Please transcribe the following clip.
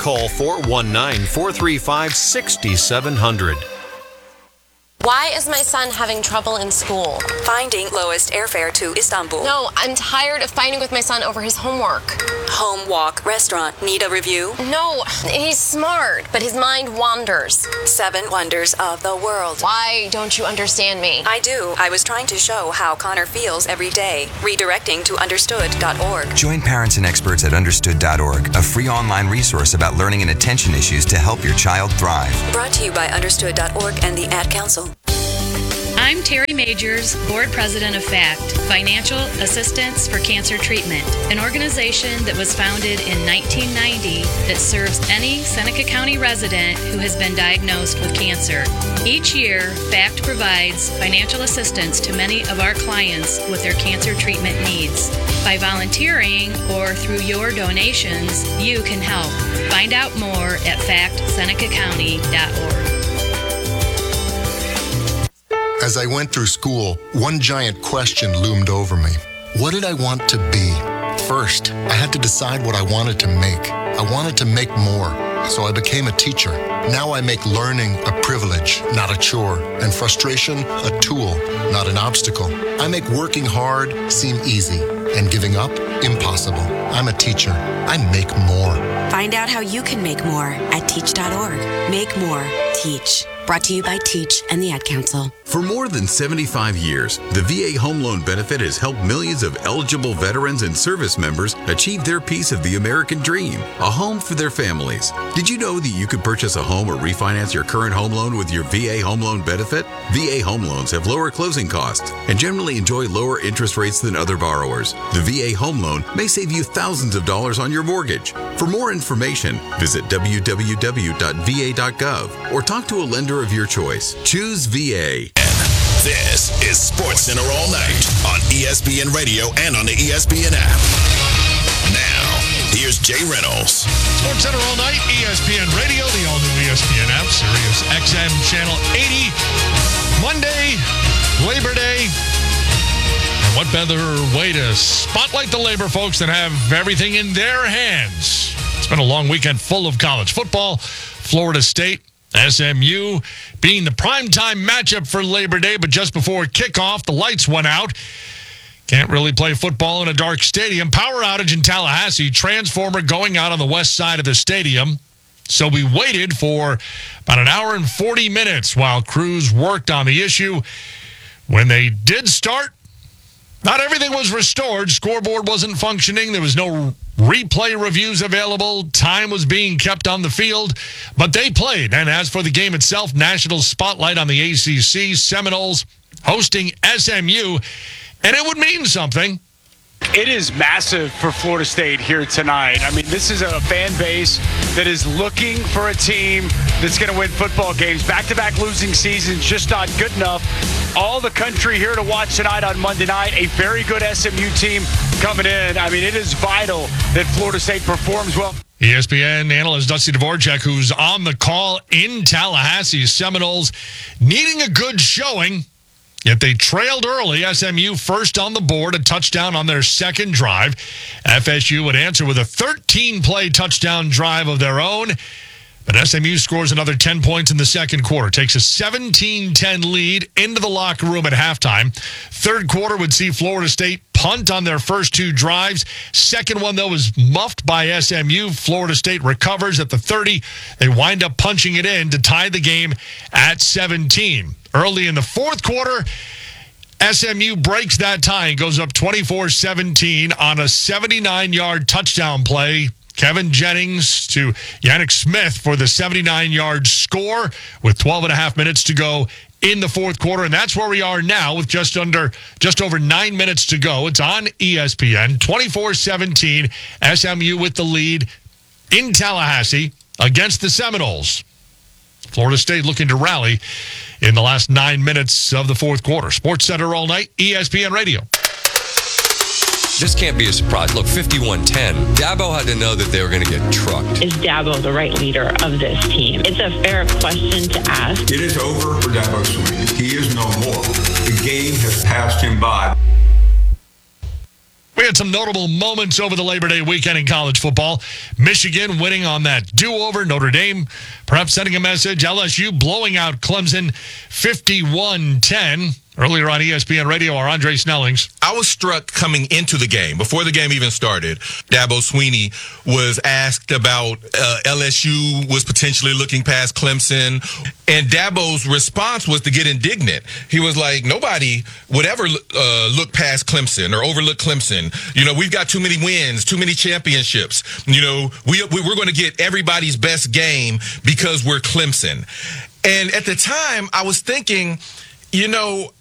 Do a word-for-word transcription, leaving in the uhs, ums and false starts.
call four one nine, four three five, six seven zero zero. Why is my son having trouble in school? Finding lowest airfare to Istanbul. No, I'm tired of fighting with my son over his homework. Home, walk, restaurant. Need a review? No, he's smart, but his mind wanders. Seven wonders of the world. Why don't you understand me? I do. I was trying to show how Connor feels every day. Redirecting to understood dot org. Join parents and experts at understood dot org, a free online resource about learning and attention issues to help your child thrive. Brought to you by understood dot org and the Ad Council. I'm Terry Majors, Board President of FACT, Financial Assistance for Cancer Treatment, an organization that was founded in nineteen ninety that serves any Seneca County resident who has been diagnosed with cancer. Each year, FACT provides financial assistance to many of our clients with their cancer treatment needs. By volunteering or through your donations, you can help. Find out more at fact seneca county dot org. As I went through school, one giant question loomed over me. What did I want to be? First, I had to decide what I wanted to make. I wanted to make more, so I became a teacher. Now I make learning a privilege, not a chore, and frustration a tool, not an obstacle. I make working hard seem easy, and giving up impossible. I'm a teacher. I make more. Find out how you can make more at teach dot org. Make more. Teach. Brought to you by Teach and the Ad Council. For more than seventy-five years, the V A Home Loan Benefit has helped millions of eligible veterans and service members achieve their piece of the American dream, a home for their families. Did you know that you could purchase a home or refinance your current home loan with your V A Home Loan Benefit? V A home loans have lower closing costs and generally enjoy lower interest rates than other borrowers. The V A Home Loan may save you thousands of dollars on your mortgage. For more information, visit w w w dot v a dot gov or talk to a lender of your choice. Choose V A. This is SportsCenter All Night on E S P N Radio and on the E S P N app. Now, here's Jay Reynolds. SportsCenter All Night, E S P N Radio, the all-new E S P N app, Sirius X M Channel eighty. Monday, Labor Day. And what better way to spotlight the labor folks than have everything in their hands? It's been a long weekend full of college football. Florida State, S M U being the primetime matchup for Labor Day, but just before kickoff, the lights went out. Can't really play football in a dark stadium. Power outage in Tallahassee, transformer going out on the west side of the stadium. So we waited for about an hour and forty minutes while crews worked on the issue. When they did start, not everything was restored. Scoreboard wasn't functioning. There was no replay reviews available. Time was being kept on the field, but they played. And as for the game itself, national spotlight on the A C C, Seminoles hosting S M U, and it would mean something. It is massive for Florida State here tonight. I mean, this is a fan base that is looking for a team that's going to win football games. Back-to-back losing seasons, just not good enough. All the country here to watch tonight on Monday night. A very good S M U team coming in. I mean, it is vital that Florida State performs well. E S P N analyst Dusty Dvorak, who's on the call in Tallahassee. Seminoles needing a good showing. Yet they trailed early. S M U first on the board, a touchdown on their second drive. F S U would answer with a thirteen-play touchdown drive of their own. But S M U scores another ten points in the second quarter, takes a seventeen ten lead into the locker room at halftime. Third quarter would see Florida State punt on their first two drives. Second one, though, was muffed by S M U. Florida State recovers at the thirty. They wind up punching it in to tie the game at seventeen. Early in the fourth quarter, S M U breaks that tie and goes up twenty-four seventeen on a seventy-nine-yard touchdown play. Kevin Jennings to Yannick Smith for the seventy-nine-yard score with twelve and a half minutes to go in the fourth quarter. And that's where we are now with just under, just over nine minutes to go. It's on E S P N, twenty-four seventeen, S M U with the lead in Tallahassee against the Seminoles. Florida State looking to rally in the last nine minutes of the fourth quarter. SportsCenter All Night, E S P N Radio. This can't be a surprise. Look, fifty-one ten. Dabo had to know that they were going to get trucked. Is Dabo the right leader of this team? It's a fair question to ask. It is over for Dabo Swinney. He is no more. The game has passed him by. We had some notable moments over the Labor Day weekend in college football. Michigan winning on that do-over. Notre Dame perhaps sending a message. L S U blowing out Clemson fifty-one ten. Earlier on E S P N Radio, our Andre Snellings. I was struck coming into the game, before the game even started. Dabo Swinney was asked about uh, L S U was potentially looking past Clemson. And Dabo's response was to get indignant. He was like, nobody would ever uh, look past Clemson or overlook Clemson. You know, we've got too many wins, too many championships. You know, we, we, we're going to get everybody's best game because we're Clemson. And at the time, I was thinking, you know,